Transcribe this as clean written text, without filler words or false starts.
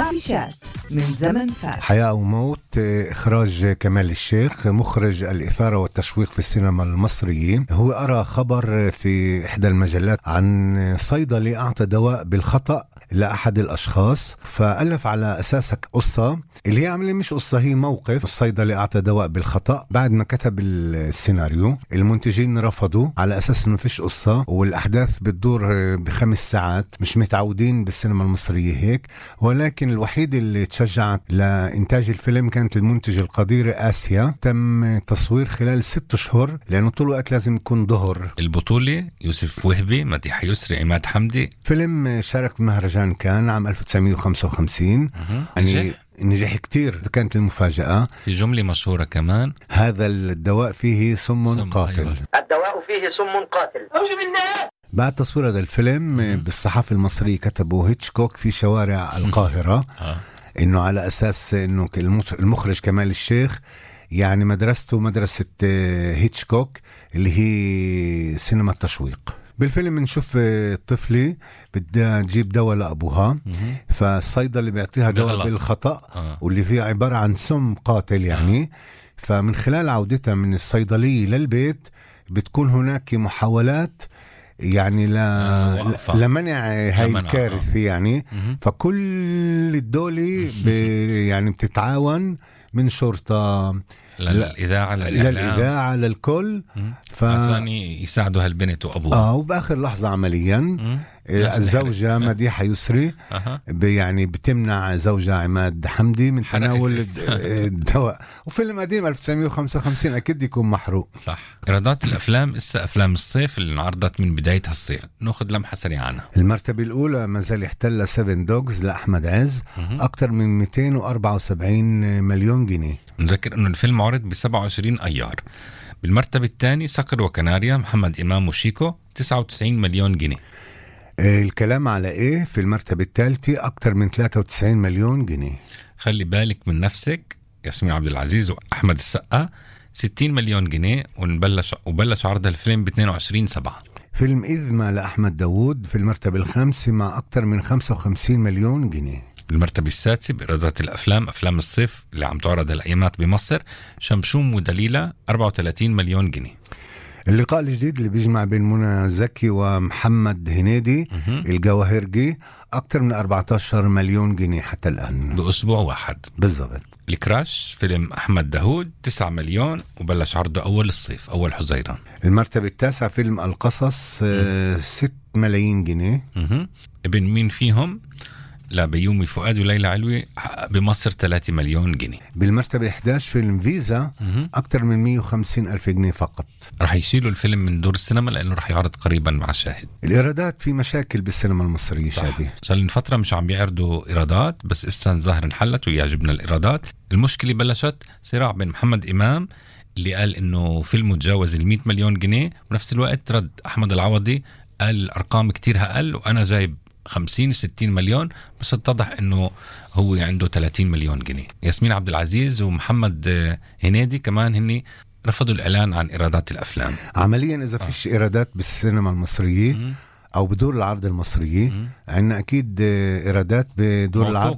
رافشات من زمن فات. حياة وموت، إخراج كمال الشيخ، مخرج الإثارة والتشويق في السينما المصرية. هو أرى خبر في إحدى المجلات عن صيدلي أعطى دواء بالخطأ لأحد الأشخاص، فألف على أساسك قصة اللي هي عملية مش قصة، هي موقف. الصيدلي أعطى دواء بالخطأ، بعد ما كتب السيناريو المنتجين رفضوا على أساس إنه فيش قصة والأحداث بتدور ب5 ساعات. مش متعودين بالسينما المصرية هيك، ولكن الوحيد اللي تشجعت لإنتاج الفيلم كانت المنتج القديرة آسيا. تم تصوير خلال 6 أشهر لأنه طول الوقت لازم يكون ظهر. البطولة يوسف وهبي، مديحة يسري، عماد حمدي. فيلم شارك بمهرجان كان عام 1955. يعني نجح كتير، كانت المفاجأة. في جملة مشهورة كمان: هذا الدواء فيه سم قاتل. أيوة. الدواء فيه سم قاتل. أعوذ بالله. بعد تصوير هذا الفيلم بالصحافة المصرية كتبوا هيتشكوك في شوارع القاهرة إنه على أساس إنه المخرج كمال الشيخ يعني مدرسته مدرسة هيتشكوك اللي هي سينما التشويق. بالفيلم نشوف طفلة بدها تجيب دواء لأبوها، فالصيدلي بيعطيها دواء بالخطأ واللي فيه عبارة عن سم قاتل يعني. فمن خلال عودتها من الصيدلية للبيت بتكون هناك محاولات يعني لمنع هاي الكارثة يعني. فكل الدولة يعني بتتعاون من شرطة للإذاعة للكل عشان يساعدوا هالبنت وأبوها. وبآخر لحظة عمليا الزوجة مديحة يسري يعني بتمنع زوجها عماد حمدي من تناول الدواء. وفيلم قديم 1955 أكيد يكون محروق. صح. إيرادات الأفلام أفلام الصيف اللي انعرضت من بداية هالصيف، نأخذ لمحة سريعة عنها. المرتبة الأولى ما زال يحتل 7 دوجز لأحمد عز، أكتر من 274 مليون جنيه. نذكر أنه الفيلم عرض ب27 أيار. بالمرتبة الثانية صقر وكناريا، محمد إمام وشيكو، 99 مليون جنيه. الكلام على إيه في المرتبة الثالثة؟ أكتر من 93 مليون جنيه. خلي بالك من نفسك، ياسمين عبد العزيز وأحمد السقا، 60 مليون جنيه. وبلش عرض الفيلم ب 22/7. فيلم إذما لأحمد داوود في المرتبة الخامسة مع أكتر من 55 مليون جنيه. بالمرتبة السادسة بإيرادات أفلام الصيف اللي عم تعرض الأيامات بمصر، شمشوم ودليلة، 34 مليون جنيه. اللقاء الجديد اللي بيجمع بين منى زكي ومحمد هنيدي الجواهرجي، أكتر من 14 مليون جنيه حتى الآن بأسبوع واحد بالضبط. الكراش فيلم أحمد داوود 9 مليون وبلش عرضه أول الصيف، أول حزيران. المرتبة التاسعة فيلم القصص 6 ملايين جنيه. ابن مين فيهم بيومي فؤاد وليلى علوي بمصر 3 مليون جنيه. بالمرتبة 11 فيلم فيزا، أكتر من 150 ألف جنيه فقط. رح يشيلوا الفيلم من دور السينما لأنه رح يعرض قريبا مع شاهد. الإيرادات في مشاكل بالسينما المصرية شادي. صار لنا فترة مش عم بيعرضوا إيرادات، بس إسان ظاهر انحلت ويعجبنا الإيرادات. المشكلة بلشت صراع بين محمد إمام اللي قال إنه فيلمه تجاوز 100 مليون جنيه، ونفس الوقت رد أحمد العوضي قال الأرقام كتير أقل وأنا جايب 50-60 مليون، بس اتضح انه هو عنده 30 مليون جنيه. ياسمين عبد العزيز ومحمد هنيدي كمان هني رفضوا الإعلان عن إيرادات الأفلام. عمليا إذا فيش إيرادات بالسينما المصرية أو بدور العرض المصرية، عنا أكيد إيرادات بدور العرض